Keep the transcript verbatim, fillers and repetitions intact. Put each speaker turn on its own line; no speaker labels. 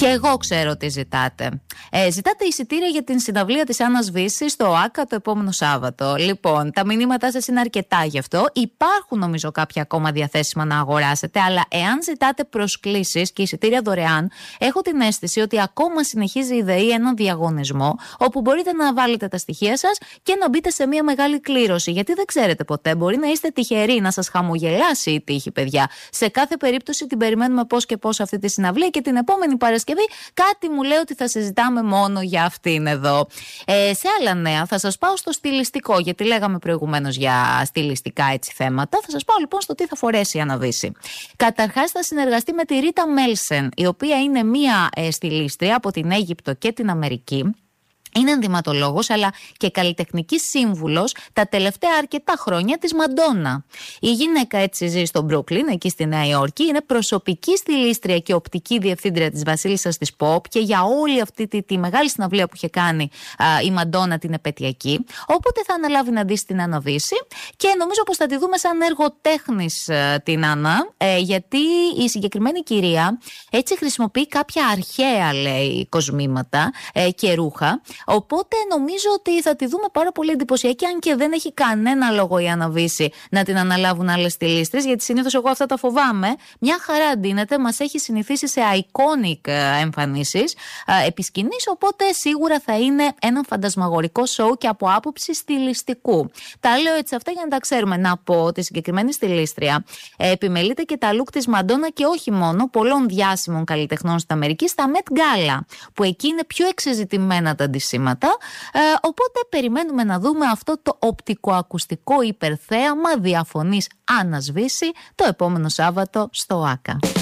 Και εγώ ξέρω τι ζητάτε. Ε, ζητάτε εισιτήρια για την συναυλία της Άννας Βύση στο ΟΑΚΑ το επόμενο Σάββατο. Λοιπόν, τα μηνύματά σας είναι αρκετά γι' αυτό. Υπάρχουν νομίζω κάποια ακόμα διαθέσιμα να αγοράσετε, αλλά εάν ζητάτε προσκλήσεις και εισιτήρια δωρεάν, έχω την αίσθηση ότι ακόμα συνεχίζει η ΔΕΗ έναν διαγωνισμό όπου μπορείτε να βάλετε τα στοιχεία σας και να μπείτε σε μια μεγάλη κλήρωση. Γιατί δεν ξέρετε ποτέ, μπορεί να είστε τυχεροί, να σας χαμογελάσει η τύχη, παιδιά. Σε κάθε περίπτωση την περιμένουμε πώς και πώς αυτή τη συναυλία και την επόμενη Παρασκευή κάτι μου λέει ότι θα συζητάμε μόνο για αυτήν εδώ. Ε, σε άλλα νέα θα σας πάω στο στιλιστικό, γιατί λέγαμε προηγουμένως για στιλιστικά έτσι θέματα. Θα σας πάω λοιπόν στο τι θα φορέσει η Άννα Βύση. Καταρχάς θα συνεργαστεί με τη Ρίτα Μέλσεν, η οποία είναι μία ε, στιλίστρια από την Αίγυπτο και την Αμερική. Είναι ενδυματολόγος αλλά και καλλιτεχνική σύμβουλος τα τελευταία αρκετά χρόνια της Μαντόνα. Η γυναίκα έτσι ζει στο Μπρούκλιν, εκεί στη Νέα Υόρκη. Είναι προσωπική στιλίστρια και οπτική διευθύντρια της Βασίλισσας της Pop και για όλη αυτή τη, τη μεγάλη συναυλία που είχε κάνει α, η Μαντόνα την επαιτειακή. Οπότε θα αναλάβει να ντύσει την Άννα Βύση και νομίζω πως θα τη δούμε σαν έργο τέχνης α, την Άννα, ε, γιατί η συγκεκριμένη κυρία έτσι χρησιμοποιεί κάποια αρχαία, λέει, κοσμήματα ε, και ρούχα. Οπότε νομίζω ότι θα τη δούμε πάρα πολύ εντυπωσιακή, αν και δεν έχει κανένα λόγο η Άννα Βύση να την αναλάβουν άλλες στιλίστρες, γιατί συνήθως εγώ αυτά τα φοβάμαι. Μια χαρά ντύνεται, μας έχει συνηθίσει σε iconic εμφανίσεις επί σκηνής, οπότε σίγουρα θα είναι ένα φαντασμαγορικό σοου και από άποψη στιλιστικού. Τα λέω έτσι αυτά για να τα ξέρουμε. Να πω ότι η συγκεκριμένη στιλίστρια επιμελείται και τα look της Μαντόνα και όχι μόνο, πολλών διάσημων καλλιτεχνών στην Αμερική, στα Met Gala, που εκεί είναι πιο εξεζητημένα τα αντισύμματα. Ε, οπότε περιμένουμε να δούμε αυτό το οπτικοακουστικό υπερθέαμα διαφωνής Άννας Βύση το επόμενο Σάββατο στο ΟΑΚΑ.